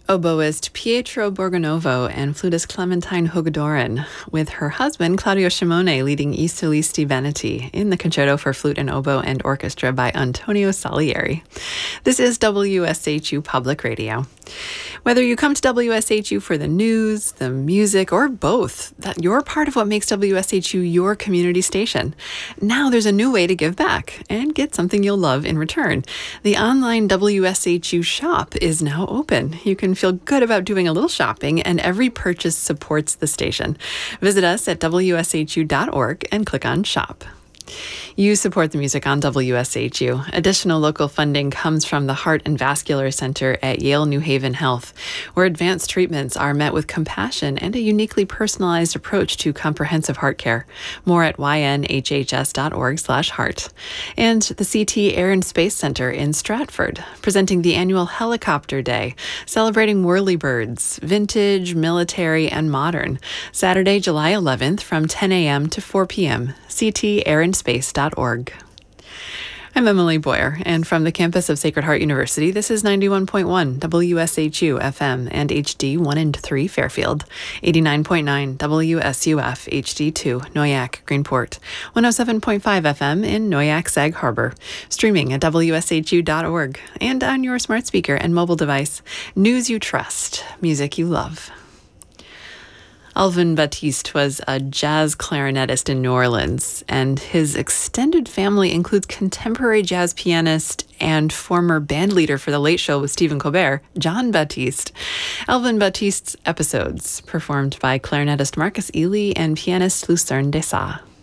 Oboist Pietro Borgonovo and flutist Clementine Hogodoran, with her husband Claudio Shimone leading I Solisti Veneti in the Concerto for Flute and Oboe and Orchestra by Antonio Salieri. This is WSHU Public Radio. Whether you come to WSHU for the news, the music, or both, you're part of what makes WSHU your community station. Now there's a new way to give back and get something you'll love in return. The online WSHU shop is now open. You can feel good about doing a little shopping, and every purchase supports the station. Visit us at WSHU.org and click on Shop. You support the music on WSHU. Additional local funding comes from the Heart and Vascular Center at Yale New Haven Health, where advanced treatments are met with compassion and a uniquely personalized approach to comprehensive heart care. More at ynhhs.org/heart. And the CT Air and Space Center in Stratford, presenting the annual Helicopter Day, celebrating whirlybirds, vintage, military, and modern. Saturday, July 11th from 10 a.m. to 4 p.m. ctarandspace.org. I'm Emily Boyer, and from the campus of Sacred Heart University, this is 91.1 WSHU FM and HD 1 and 3 Fairfield, 89.9 WSUF HD2 Noyak Greenport, 107.5 FM in Noyak Sag Harbor, streaming at WSHU.org, and on your smart speaker and mobile device. News you trust, music you love. Alvin Batiste was a jazz clarinetist in New Orleans, and his extended family includes contemporary jazz pianist and former band leader for The Late Show with Stephen Colbert, Jon Batiste. Alvin Batiste's episodes, performed by clarinetist Marcus Ealey and pianist Lucerne Dessau.